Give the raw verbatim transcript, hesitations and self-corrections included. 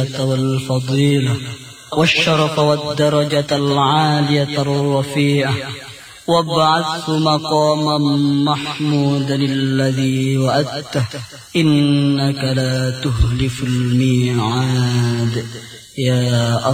والفضيلة والشرف والدرجة العالية الرفيعة، وابعث مقاما محمودا الذي وعدته إنك لا تخلف الميعاد يا